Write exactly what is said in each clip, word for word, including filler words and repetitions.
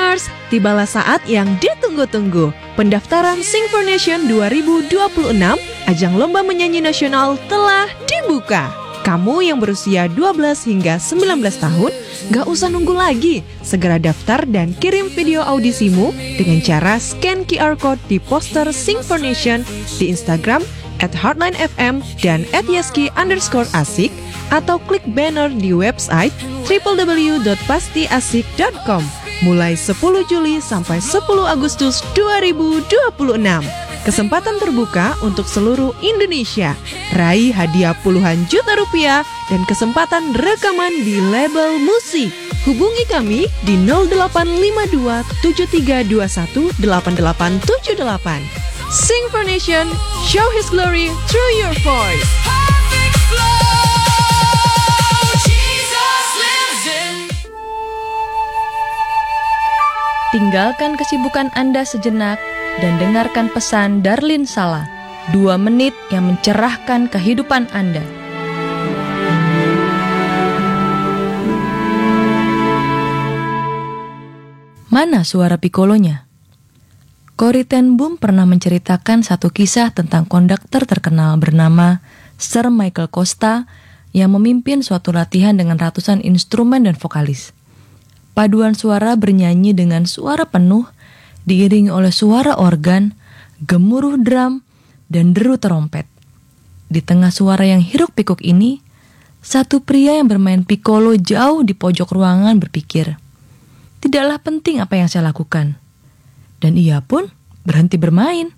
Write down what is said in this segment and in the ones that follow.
Singers, tibalah saat yang ditunggu-tunggu. Pendaftaran Sing for Nation dua ribu dua puluh enam, ajang lomba menyanyi nasional telah dibuka. Kamu yang berusia dua belas hingga sembilan belas tahun, gak usah nunggu lagi. Segera daftar dan kirim video audisimu dengan cara scan Q R Code di poster Sing for Nation di Instagram at hardline f m dan at yeski underscore asik, atau klik banner di website w w w dot pasti asik dot com mulai sepuluh Juli sampai sepuluh Agustus dua ribu dua puluh enam. Kesempatan terbuka untuk seluruh Indonesia. Raih hadiah puluhan juta rupiah dan kesempatan rekaman di label musik. Hubungi kami di nol delapan lima dua tujuh tiga dua satu delapan delapan tujuh delapan. Sing for Nation, show His glory through your voice. Tinggalkan kesibukan Anda sejenak dan dengarkan pesan Darlin Sala, dua menit yang mencerahkan kehidupan Anda. Mana suara pikolonya? Corrie ten Boom pernah menceritakan satu kisah tentang konduktor terkenal bernama Sir Michael Costa yang memimpin suatu latihan dengan ratusan instrumen dan vokalis. Paduan suara bernyanyi dengan suara penuh, diiringi oleh suara organ, gemuruh drum, dan deru trompet. Di tengah suara yang hiruk-pikuk ini, satu pria yang bermain piccolo jauh di pojok ruangan berpikir, tidaklah penting apa yang saya lakukan. Dan ia pun berhenti bermain.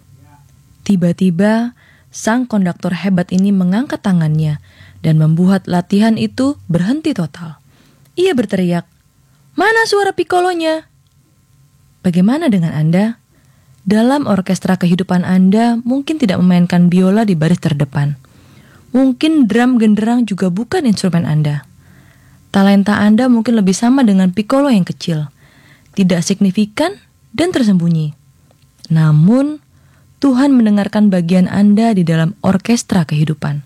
Tiba-tiba, sang konduktor hebat ini mengangkat tangannya dan membuat latihan itu berhenti total. Ia berteriak, "Mana suara piccolonya?" Bagaimana dengan Anda? Dalam orkestra kehidupan Anda mungkin tidak memainkan biola di baris terdepan. Mungkin drum genderang juga bukan instrumen Anda. Talenta Anda mungkin lebih sama dengan piccolo yang kecil, tidak signifikan dan tersembunyi. Namun, Tuhan mendengarkan bagian Anda di dalam orkestra kehidupan.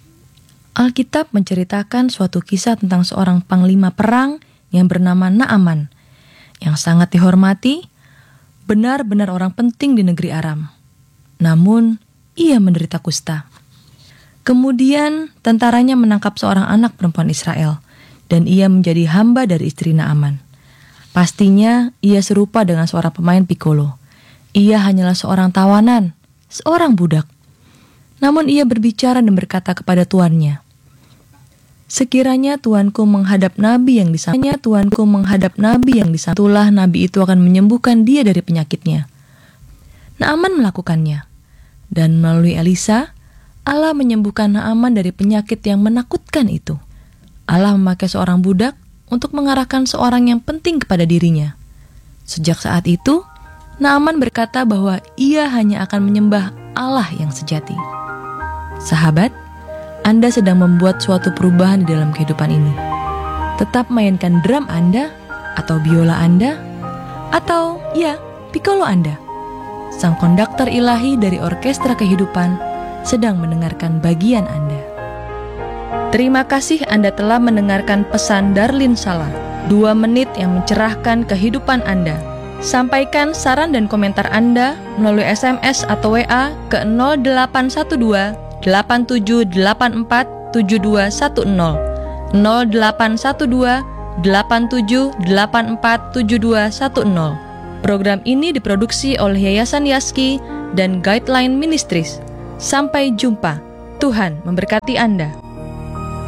Alkitab menceritakan suatu kisah tentang seorang panglima perang yang bernama Naaman, yang sangat dihormati, benar-benar orang penting di negeri Aram. Namun, ia menderita kusta. Kemudian, tentaranya menangkap seorang anak perempuan Israel, dan ia menjadi hamba dari istri Naaman. Pastinya, ia serupa dengan seorang pemain piccolo. Ia hanyalah seorang tawanan, seorang budak. Namun ia berbicara dan berkata kepada tuannya, "Sekiranya tuanku menghadap nabi yang disantullah, tuanku menghadap nabi yang disantullah, nabi itu akan menyembuhkan dia dari penyakitnya." Naaman melakukannya, dan melalui Elisa, Allah menyembuhkan Naaman dari penyakit yang menakutkan itu. Allah memakai seorang budak untuk mengarahkan seorang yang penting kepada dirinya. Sejak saat itu, Naaman berkata bahwa ia hanya akan menyembah Allah yang sejati. Sahabat, Anda sedang membuat suatu perubahan di dalam kehidupan ini. Tetap mainkan drum Anda, atau biola Anda, atau ya, piccolo Anda. Sang konduktor ilahi dari orkestra kehidupan sedang mendengarkan bagian Anda. Terima kasih Anda telah mendengarkan pesan Darlin Sala, dua menit yang mencerahkan kehidupan Anda. Sampaikan saran dan komentar Anda melalui S M S atau W A ke nol delapan satu dua delapan tujuh delapan empat tujuh dua satu nol nol delapan satu dua delapan tujuh delapan empat tujuh dua satu nol. Program ini diproduksi oleh Yayasan Yaski dan Guideline Ministries. Sampai jumpa. Tuhan memberkati Anda.